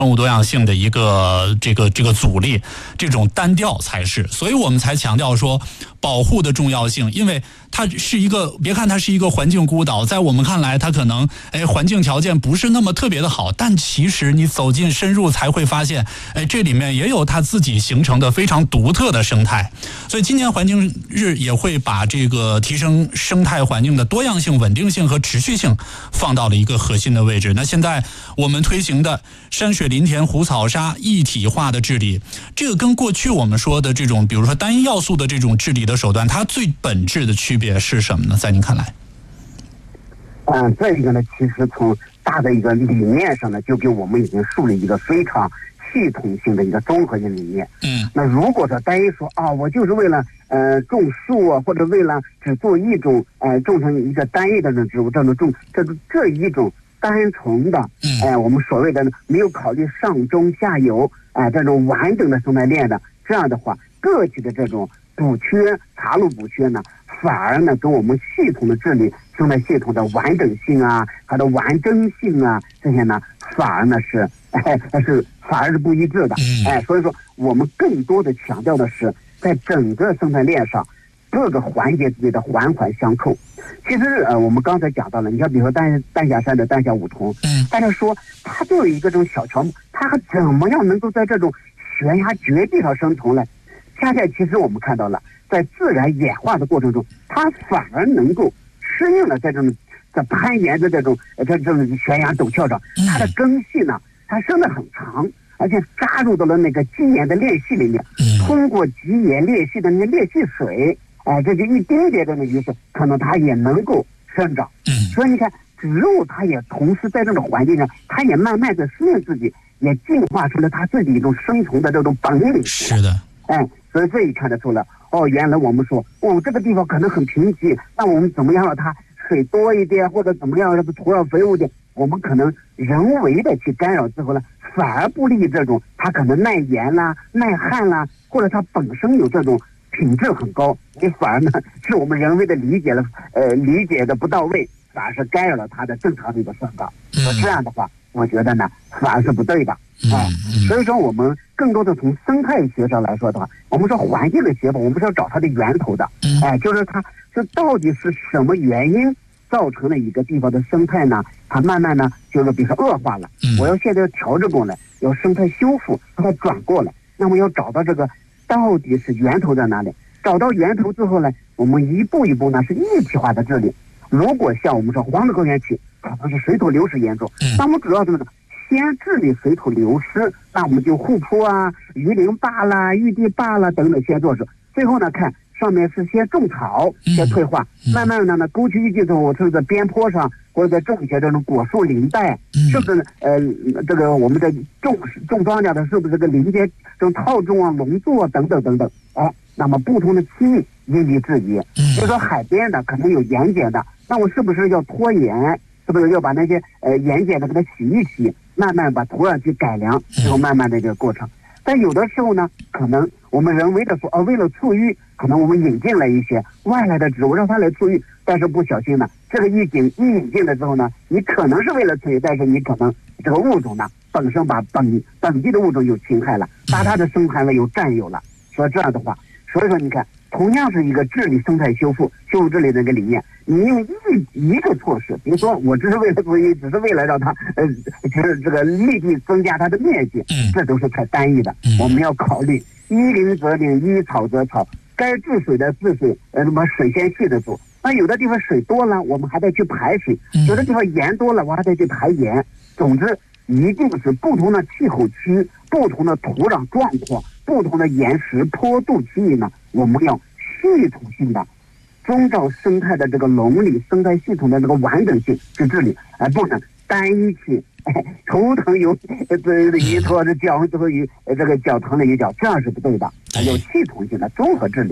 生物多样性的一个这个阻力，这种单调才是，所以我们才强调说保护的重要性，因为它是一个，别看它是一个环境孤岛，在我们看来它可能环境条件不是那么特别的好，但其实你走进深入才会发现这里面也有它自己形成的非常独特的生态。所以今年环境日也会把这个提升生态环境的多样性、稳定性和持续性放到了一个核心的位置。那现在我们推行的山水林田湖草沙一体化的治理，这个跟过去我们说的这种比如说单一要素的这种治理的手段，它最本质的区别是什么呢？在您看来？ 这一个呢，其实从大的一个理念上呢，就给我们已经树立一个非常系统性的一个综合性理念。那如果说单一说我就是为了种树啊，或者为了只做一种种成一个单一的植物，这一种单纯的我们所谓的没有考虑上中下游这种完整的生态链的，这样的话个体的这种补缺查漏补缺呢，反而呢跟我们系统的治理生态系统的完整性啊，它的完整性啊，这些呢反而呢是不一致的。所以说我们更多的强调的是在整个生态链上各个环节之间的环环相扣。其实我们刚才讲到了，你看比如说丹霞山的丹霞梧桐，大家说它就有一个这种小乔木，它怎么样能够在这种悬崖绝壁上生存呢？恰恰其实我们看到了，在自然演化的过程中，它反而能够适应了在攀岩的这种悬崖陡峭上，它的根系呢，它生得很长，而且扎入到了那个基岩的裂隙里面，通过基岩裂隙的那个裂隙水，这就一丁点的于是可能它也能够生长。所以你看，植物它也同时在这种环境上，它也慢慢的适应自己，也进化出了它自己一种生存的这种本领。 是的。 所以这一看得出来，原来我们说这个地方可能很贫瘠，那我们怎么样让它水多一点，或者怎么样让它土壤肥沃一点，我们可能人为的去干扰之后呢，反而不利于这种它可能耐盐啦、耐旱啦，或者它本身有这种品质很高，你反而呢是我们人为的理解的不到位，反而是干扰了它的正常的一个生长。这样的话，我觉得呢反而是不对的。所以说我们更多的从生态学上来说的话，我们说环境的学法，我们是要找它的源头的。就是它这到底是什么原因造成了一个地方的生态呢？它慢慢呢就是比如说恶化了，我要现在要调整过来，要生态修复，让它转过来，那么要找到这个到底是源头在哪里？找到源头之后呢，我们一步一步呢是一体化的治理。如果像我们说黄土高原区可能是水土流失严重，那我们主要怎么呢？先治理水土流失，那我们就护坡啊、鱼鳞坝啦、玉地坝啦等等先做事。最后呢，看上面是先种草，先退化，慢慢的呢，沟渠淤积之后，是在边坡上或者再种一些这种果树林带，是不是？这个我们的种庄稼的，是不是这个林间这种套种啊、农作等等等等？那么不同的区域因地制宜。比如说海边的可能有盐碱的，那我是不是要脱盐？是不是要把那些盐碱的给它洗一洗？慢慢把土壤去改良，然后慢慢的这个过程。但有的时候呢，可能我们人为的说为了促育，可能我们引进了一些外来的植物让它来促育，但是不小心呢，这个一引进了之后呢，你可能是为了促育，但是你可能这个物种呢本身把本地的物种有侵害了，把它的生态位有占有了。所以这样的话，所以说你看，同样是一个治理生态修复治理的一个理念，你用一个措施，比如说我只是为了促育，只是为了让它其实这个立地增加它的面积，这都是太单一的。我们要考虑依林则林，依草则草，该治水的治水，什么水先去的做。那有的地方水多了，我们还得去排水；有的地方盐多了，我还得去排盐。总之，一定是不同的气候区、不同的土壤状况、不同的岩石坡度区域呢，我们要系统性的遵照生态的这个伦理、生态系统的这个完整性去治理，而不能单一去头疼有一坨的脚，最后这个脚疼了一脚，这样是不对的。有系统性的综合治理。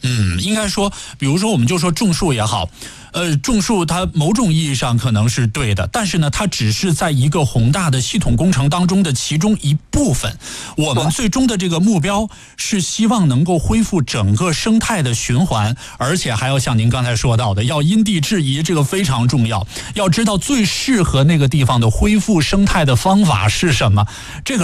应该说，比如说我们就说种树也好，种树它某种意义上可能是对的，但是呢，它只是在一个宏大的系统工程当中的其中一部分。我们最终的这个目标是希望能够恢复整个生态的循环，而且还要像您刚才说到的，要因地制宜，这个非常重要。要知道最适合那个地方的恢复生态的方法是什么，这个